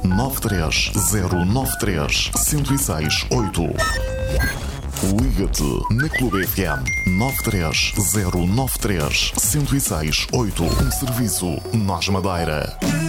93093-1068. Liga-te na Clube FM 93093-1068. Um serviço Nós Madeira.